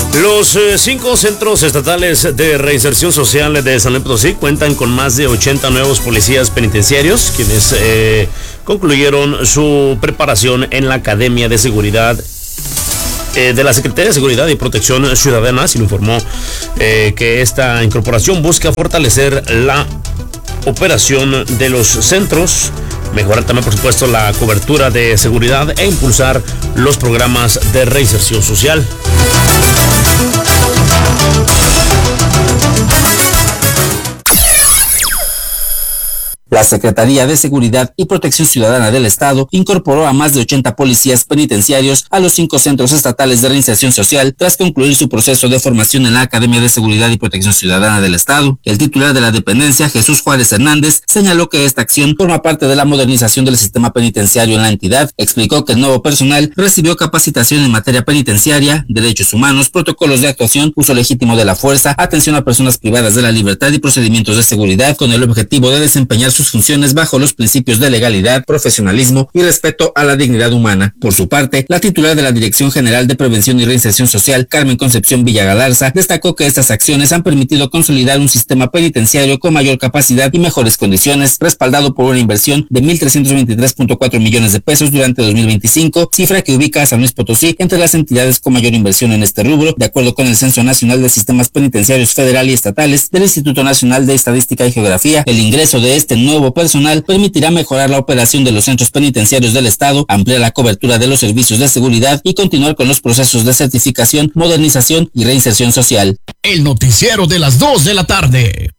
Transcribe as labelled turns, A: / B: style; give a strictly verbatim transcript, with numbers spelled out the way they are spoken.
A: Los eh, cinco centros estatales de reinserción social de San Luis Potosí cuentan con más de ochenta nuevos policías penitenciarios, quienes eh, concluyeron su preparación en la Academia de Seguridad eh, de la Secretaría de Seguridad y Protección Ciudadana. Se le informó eh, que esta incorporación busca fortalecer la operación de los centros, mejorar también, por supuesto, la cobertura de seguridad e impulsar los programas de reinserción social.
B: La Secretaría de Seguridad y Protección Ciudadana del Estado incorporó a más de ochenta policías penitenciarios a los cinco centros estatales de reinserción social tras concluir su proceso de formación en la Academia de Seguridad y Protección Ciudadana del Estado. El titular de la dependencia, Jesús Juárez Hernández, señaló que esta acción forma parte de la modernización del sistema penitenciario en la entidad. Explicó que el nuevo personal recibió capacitación en materia penitenciaria, derechos humanos, protocolos de actuación, uso legítimo de la fuerza, atención a personas privadas de la libertad y procedimientos de seguridad, con el objetivo de desempeñar sus funciones bajo los principios de legalidad, profesionalismo y respeto a la dignidad humana. Por su parte, la titular de la Dirección General de Prevención y Reinserción Social, Carmen Concepción Villagalarza, destacó que estas acciones han permitido consolidar un sistema penitenciario con mayor capacidad y mejores condiciones, respaldado por una inversión de mil trescientos veintitrés punto cuatro millones de pesos durante dos mil veinticinco, cifra que ubica a San Luis Potosí entre las entidades con mayor inversión en este rubro, de acuerdo con el Censo Nacional de Sistemas Penitenciarios Federal y Estatales del Instituto Nacional de Estadística y Geografía. El ingreso de este nuevo personal permitirá mejorar la operación de los centros penitenciarios del Estado, ampliar la cobertura de los servicios de seguridad y continuar con los procesos de certificación, modernización y reinserción social.
C: El noticiero de las dos de la tarde.